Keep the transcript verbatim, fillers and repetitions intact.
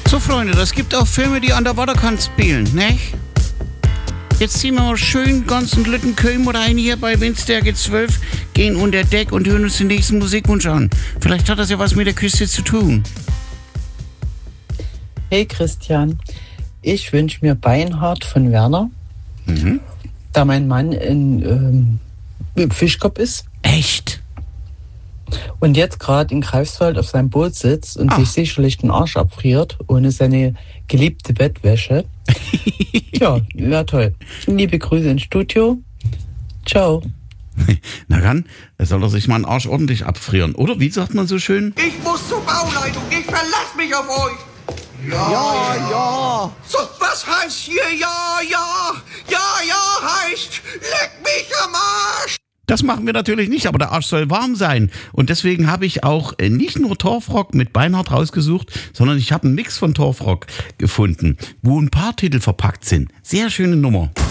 So, Freunde, das gibt auch Filme, die an der Waterkant spielen, ne? Jetzt ziehen wir mal schön ganzen Lütten Köln rein hier bei Windstärke zwölf, gehen unter Deck und hören uns den nächsten Musikwunsch an. Vielleicht hat das ja was mit der Küste zu tun. Hey Christian, ich wünsche mir Beinhard von Werner, Mhm. da mein Mann in ähm, Fischkopf ist Echt? und jetzt gerade in Greifswald auf seinem Boot sitzt und Ah. sich sicherlich den Arsch abfriert ohne seine geliebte Bettwäsche. Ja, wäre toll. Liebe Grüße ins Studio. Ciao. Na dann, er soll er sich mal einen Arsch ordentlich abfrieren. Oder wie sagt man so schön? Ich muss zur Bauleitung. Ich verlass mich auf euch. Ja, ja. So, was heißt hier ja, ja? Ja, ja heißt, leck mich am Arsch. Das machen wir natürlich nicht, aber der Arsch soll warm sein. Und deswegen habe ich auch äh, nicht nur Torfrock mit Beinhard rausgesucht, sondern ich habe einen Mix von Torfrock gefunden, wo ein paar Titel verpackt sind. Sehr schöne Nummer.